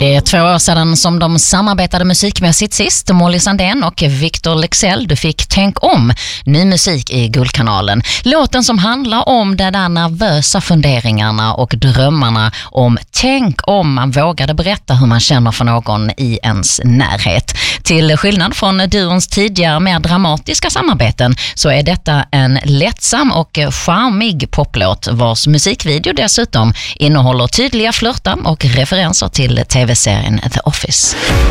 Det är 2 år sedan som de samarbetade musikmässigt sist. Molly Sandén och Victor Leksell. Du fick Tänk om, ny musik i Guldkanalen. Låten som handlar om de där nervösa funderingarna och drömmarna om tänk om man vågade berätta hur man känner för någon i ens närhet. Till skillnad från duons tidigare mer dramatiska samarbeten så är detta en lättsam och charmig poplåt vars musikvideo dessutom innehåller tydliga flörtar och referenser till tv-serien The Office.